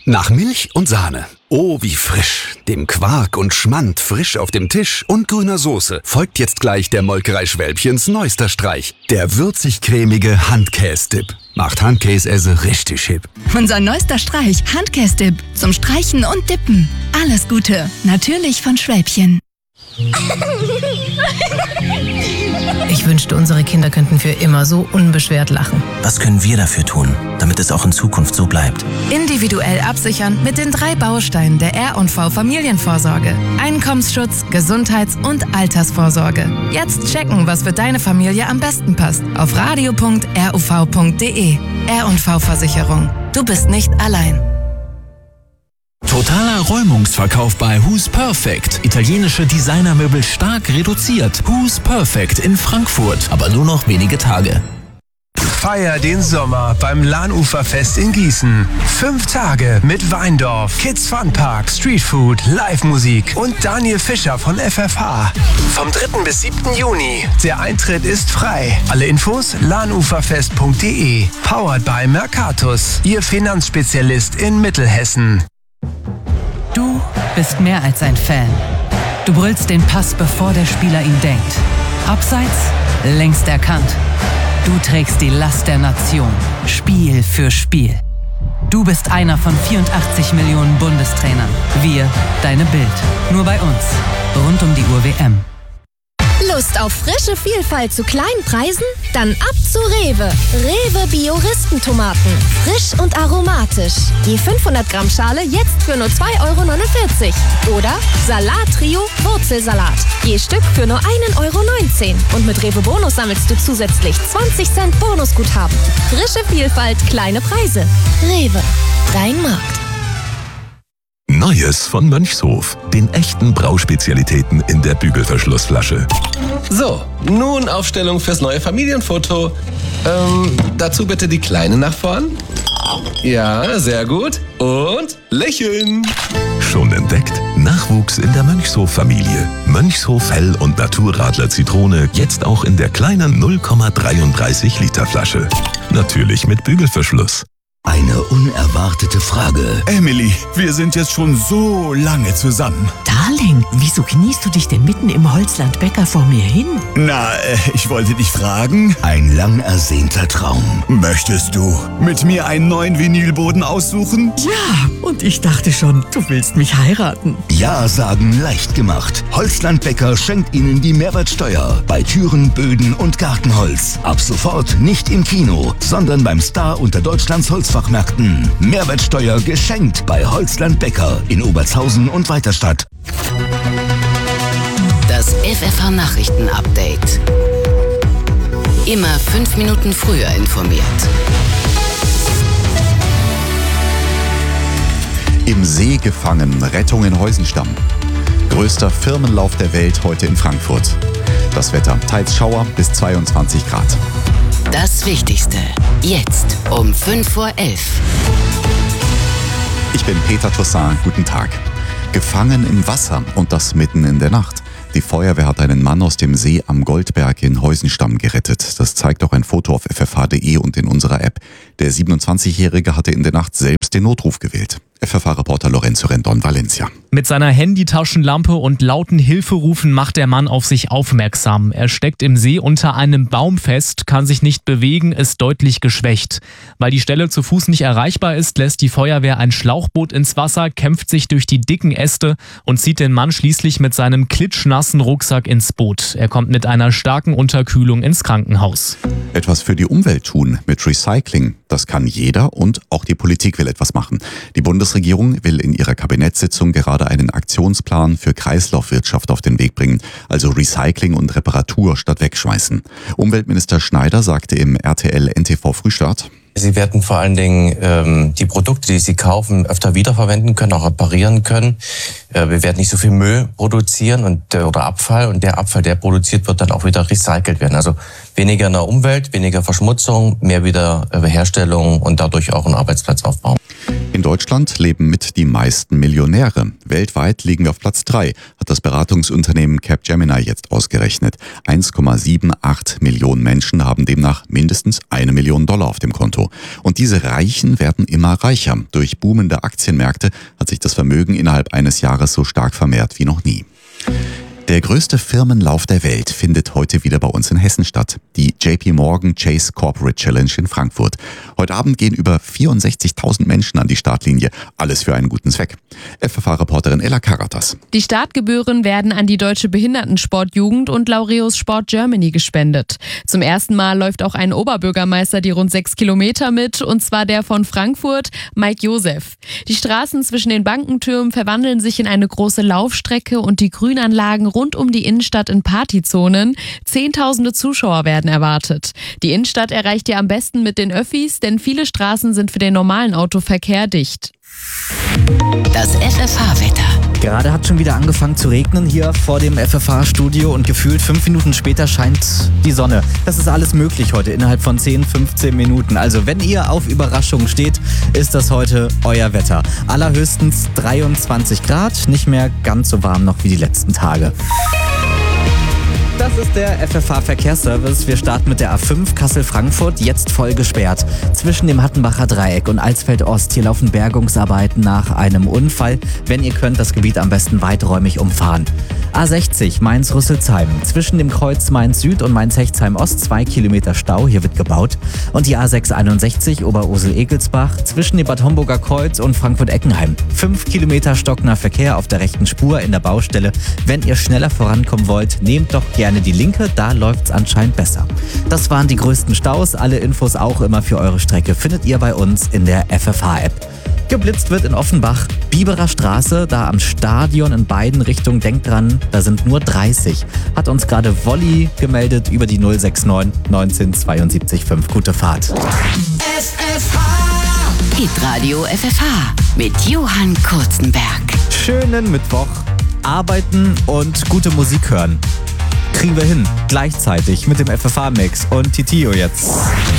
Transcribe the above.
Nach Milch und Sahne. Oh, wie frisch. Dem Quark und Schmand frisch auf dem Tisch und grüner Soße folgt jetzt gleich der Molkerei Schwälbchens neuester Streich. Der würzig-cremige Handkäse-Dip. Macht Handkäse richtig hip. Unser neuester Streich, Handkäse-Dip. Zum Streichen und Dippen. Alles Gute. Natürlich von Schwälbchen. Ich wünschte, unsere Kinder könnten für immer so unbeschwert lachen. Was können wir dafür tun, damit es auch in Zukunft so bleibt? Individuell absichern mit den 3 Bausteinen der R&V Familienvorsorge. Einkommensschutz, Gesundheits- und Altersvorsorge. Jetzt checken, was für deine Familie am besten passt. Auf radio.ruv.de. R&V Versicherung. Du bist nicht allein. Totaler Räumungsverkauf bei Who's Perfect. Italienische Designermöbel stark reduziert. Who's Perfect in Frankfurt. Aber nur noch wenige Tage. Feier den Sommer beim Lahnuferfest in Gießen. 5 Tage mit Weindorf, Kids Fun Park, Streetfood, Live-Musik und Daniel Fischer von FFH. Vom 3. bis 7. Juni. Der Eintritt ist frei. Alle Infos lahnuferfest.de. Powered by Mercatus, Ihr Finanzspezialist in Mittelhessen. Du bist mehr als ein Fan. Du brüllst den Pass, bevor der Spieler ihn denkt. Abseits, längst erkannt. Du trägst die Last der Nation, Spiel für Spiel. Du bist einer von 84 Millionen Bundestrainern. Wir, deine Bild. Nur bei uns. Rund um die Uhr WM. Lust auf frische Vielfalt zu kleinen Preisen? Dann ab zu Rewe. Rewe Bio-Ristentomaten. Frisch und aromatisch. Je 500 Gramm Schale jetzt für nur 2,49 €. Oder Salat-Trio Wurzelsalat. Je Stück für nur 1,19 € Und mit Rewe Bonus sammelst du zusätzlich 20 Cent Bonusguthaben. Frische Vielfalt, kleine Preise. Rewe. Dein Markt. Neues von Mönchshof. Den echten Brauspezialitäten in der Bügelverschlussflasche. So, nun Aufstellung fürs neue Familienfoto. Dazu bitte die Kleine nach vorn. Ja, sehr gut. Und lächeln. Schon entdeckt? Nachwuchs in der Mönchshof-Familie. Mönchshof Hell- und Naturradler Zitrone jetzt auch in der kleinen 0,33 Liter Flasche. Natürlich mit Bügelverschluss. Eine unerwartete Frage. Emily, wir sind jetzt schon so lange zusammen. Darling, wieso kniest du dich denn mitten im Holzland-Bäcker vor mir hin? Na, ich wollte dich fragen. Ein lang ersehnter Traum. Möchtest du mit mir einen neuen Vinylboden aussuchen? Ja, und ich dachte schon, du willst mich heiraten. Ja sagen leicht gemacht. Holzland-Bäcker schenkt Ihnen die Mehrwertsteuer bei Türen, Böden und Gartenholz. Ab sofort nicht im Kino, sondern beim Star unter Deutschlands Holzfachmärkten. Mehrwertsteuer geschenkt bei Holzland-Bäcker in Obertshausen und Weiterstadt. Das FFH Nachrichten-Update. Immer 5 Minuten früher informiert. Im See gefangen, Rettung in Heusenstamm. Größter Firmenlauf der Welt heute in Frankfurt. Das Wetter, teils Schauer bis 22 Grad. Das Wichtigste, jetzt um 5:11 Uhr. Ich bin Peter Toussaint, guten Tag. Gefangen im Wasser und das mitten in der Nacht. Die Feuerwehr hat einen Mann aus dem See am Goldberg in Heusenstamm gerettet. Das zeigt auch ein Foto auf ffh.de und in unserer App. Der 27-Jährige hatte in der Nacht selbst den Notruf gewählt. FFH-Reporter Lorenzo Rendon, Valencia. Mit seiner Handytaschenlampe und lauten Hilferufen macht der Mann auf sich aufmerksam. Er steckt im See unter einem Baum fest, kann sich nicht bewegen, ist deutlich geschwächt. Weil die Stelle zu Fuß nicht erreichbar ist, lässt die Feuerwehr ein Schlauchboot ins Wasser, kämpft sich durch die dicken Äste und zieht den Mann schließlich mit seinem klitschnassen Rucksack ins Boot. Er kommt mit einer starken Unterkühlung ins Krankenhaus. Etwas für die Umwelt tun mit Recycling. Das kann jeder und auch die Politik will etwas machen. Die Bundesregierung will in ihrer Kabinettssitzung gerade einen Aktionsplan für Kreislaufwirtschaft auf den Weg bringen, also Recycling und Reparatur statt Wegschmeißen. Umweltminister Schneider sagte im RTL NTV Frühstart: Sie werden vor allen Dingen die Produkte, die Sie kaufen, öfter wiederverwenden können, auch reparieren können. Wir werden nicht so viel Müll produzieren oder Abfall, und der Abfall, der produziert wird, dann auch wieder recycelt werden. Also weniger in der Umwelt, weniger Verschmutzung, mehr Wiederherstellung und dadurch auch einen Arbeitsplatzaufbau. In Deutschland leben mit die meisten Millionäre. Weltweit liegen wir auf Platz 3, hat das Beratungsunternehmen Capgemini jetzt ausgerechnet. 1,78 Millionen Menschen haben demnach mindestens $1 Million auf dem Konto. Und diese Reichen werden immer reicher. Durch boomende Aktienmärkte hat sich das Vermögen innerhalb eines Jahres so stark vermehrt wie noch nie. Der größte Firmenlauf der Welt findet heute wieder bei uns in Hessen statt. Die JP Morgan Chase Corporate Challenge in Frankfurt. Heute Abend gehen über 64.000 Menschen an die Startlinie. Alles für einen guten Zweck. FFH-Reporterin Ella Karatas. Die Startgebühren werden an die Deutsche Behindertensportjugend und Laureus Sport Germany gespendet. Zum ersten Mal läuft auch ein Oberbürgermeister die rund 6 Kilometer mit, und zwar der von Frankfurt, Mike Josef. Die Straßen zwischen den Bankentürmen verwandeln sich in eine große Laufstrecke und die Grünanlagen rund um die Innenstadt in Partyzonen. Zehntausende Zuschauer werden erwartet. Die Innenstadt erreicht ihr am besten mit den Öffis, denn viele Straßen sind für den normalen Autoverkehr dicht. Das FFH-Wetter. Gerade hat schon wieder angefangen zu regnen hier vor dem FFH-Studio und gefühlt 5 Minuten später scheint die Sonne. Das ist alles möglich heute innerhalb von 10, 15 Minuten. Also wenn ihr auf Überraschungen steht, ist das heute euer Wetter. Allerhöchstens 23 Grad, nicht mehr ganz so warm noch wie die letzten Tage. Das ist der FFH-Verkehrsservice. Wir starten mit der A5 Kassel-Frankfurt, jetzt voll gesperrt. Zwischen dem Hattenbacher Dreieck und Alsfeld-Ost. Hier laufen Bergungsarbeiten nach einem Unfall. Wenn ihr könnt, das Gebiet am besten weiträumig umfahren. A60 Mainz-Rüsselsheim. Zwischen dem Kreuz Mainz-Süd und Mainz-Hechtsheim-Ost 2 Kilometer Stau. Hier wird gebaut. Und die A661 Oberursel-Egelsbach. Zwischen dem Bad Homburger Kreuz und Frankfurt-Eckenheim. 5 Kilometer stockender Verkehr auf der rechten Spur in der Baustelle. Wenn ihr schneller vorankommen wollt, nehmt doch gerne die linke, da läuft's anscheinend besser. Das waren die größten Staus. Alle Infos auch immer für eure Strecke findet ihr bei uns in der FFH-App. Geblitzt wird in Offenbach, Biberer Straße, da am Stadion in beiden Richtungen. Denkt dran, da sind nur 30. Hat uns gerade Wolli gemeldet über die 069 19 72 5. Gute Fahrt. FFH. Hitradio FFH mit Johann Kurzenberg. Schönen Mittwoch. Arbeiten und gute Musik hören. Kriegen wir hin, gleichzeitig mit dem FFH-Mix und Titio jetzt.